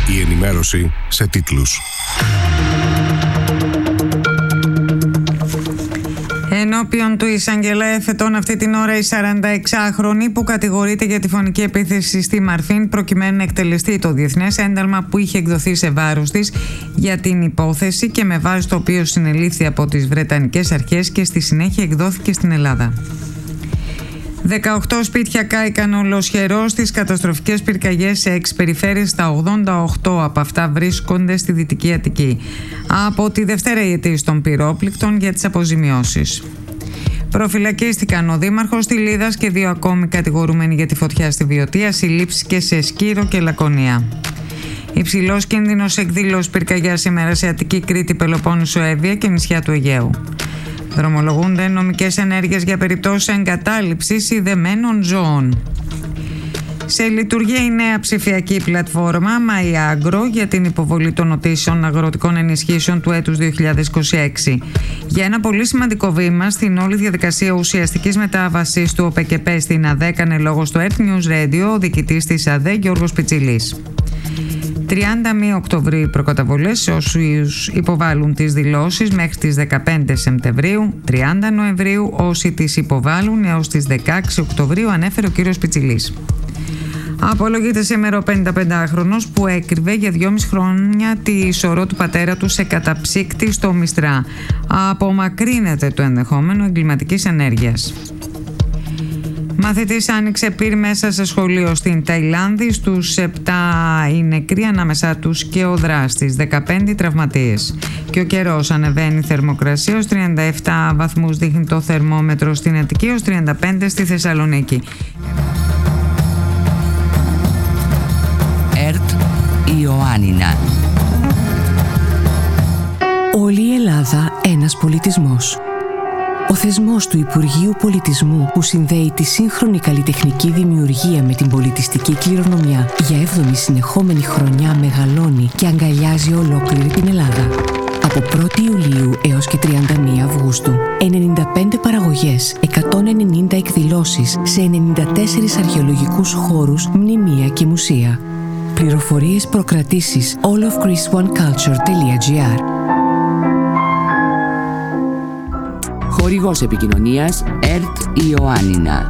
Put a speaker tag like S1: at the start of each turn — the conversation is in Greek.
S1: Η ενημέρωση σε τίτλους.
S2: Ενώπιον του εισαγγελέα εφετών αυτή την ώρα η 46χρονη που κατηγορείται για τη φωνική επίθεση στη Μαρφίν προκειμένου να εκτελεστεί το διεθνές ένταλμα που είχε εκδοθεί σε βάρος της για την υπόθεση και με βάση το οποίο συνελήφθη από τις Βρετανικές αρχές και στη συνέχεια εκδόθηκε στην Ελλάδα. 18 σπίτια κάηκαν ολοσχερώς στις καταστροφικές πυρκαγιές σε 6 περιφέρειες. Τα 88 από αυτά βρίσκονται στη Δυτική Αττική. Από τη Δευτέρα η αιτήση των πυρόπληκτων για τις αποζημιώσεις. Προφυλακίστηκαν ο Δήμαρχος Τηλίδας και 2 ακόμη κατηγορούμενοι για τη φωτιά στη Βιωτία, συλλήψεις και σε Σκύρο και Λακωνία. Υψηλός κίνδυνος εκδήλωσης πυρκαγιάς σήμερα σε Αττική, Κρήτη, Πελοπόννησο, Εύβοια και νησιά του Αιγαίου. Δρομολογούνται νομικές ενέργειες για περιπτώσεις εγκατάλειψης ειδεμένων ζώων. Σε λειτουργία η νέα ψηφιακή πλατφόρμα MyAgro για την υποβολή των νοτήσεων αγροτικών ενισχύσεων του έτους 2026. Για ένα πολύ σημαντικό βήμα στην όλη διαδικασία ουσιαστικής μετάβασης του ΟΠΕΚΕΠΕ στην ΑΔΕ έκανε λόγο στο Earth News Radio ο διοικητής της ΑΔΕ Γιώργος Πιτσιλής. 31 Οκτωβρίου οι προκαταβολές όσους υποβάλλουν τις δηλώσεις μέχρι τις 15 Σεπτεμβρίου, 30 Νοεμβρίου όσοι τις υποβάλλουν έως τις 16 Οκτωβρίου, ανέφερε ο κύριος Πιτσιλής. Απολογείται σήμερα ο 55χρονος που έκρυβε για 2,5 χρόνια τη σωρό του πατέρα του σε καταψύκτη στο Μιστρά. Απομακρύνεται το ενδεχόμενο εγκληματικής ενέργειας. Μαθητής άνοιξε πυρ μέσα σε σχολείο στην Ταϊλάνδη. Στους 7 οι νεκροί, ανάμεσά τους και ο δράστης, 15 τραυματίες. Και ο καιρός ανεβαίνει, θερμοκρασία ως 37 βαθμούς δείχνει το θερμόμετρο στην Αττική, ως 35 στη Θεσσαλονίκη.
S3: ΕΡΤ Ιωάννινα.
S4: Όλη η Ελλάδα ένας πολιτισμός. Ο θεσμός του Υπουργείου Πολιτισμού που συνδέει τη σύγχρονη καλλιτεχνική δημιουργία με την πολιτιστική κληρονομιά για 7η συνεχόμενη χρονιά μεγαλώνει και αγκαλιάζει ολόκληρη την Ελλάδα. Από 1η Ιουλίου έως και 31 Αυγούστου, 95 παραγωγές, 190 εκδηλώσεις σε 94 αρχαιολογικούς χώρους, μνημεία και μουσεία. Πληροφορίες, προκρατήσεις allofchristoneculture.gr.
S3: Χορηγός επικοινωνίας ΕΡΤ Ιωάννινα.